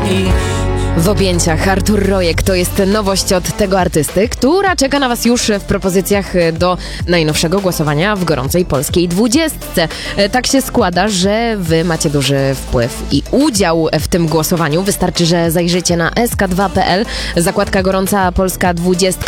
W objęciach Artur Rojek to jest nowość od tego artysty, która czeka na Was już w propozycjach do najnowszego głosowania w gorącej polskiej 20. Tak się składa, że Wy macie duży wpływ i udział w tym głosowaniu. Wystarczy, że zajrzycie na sk2.pl, zakładka Gorąca Polska 20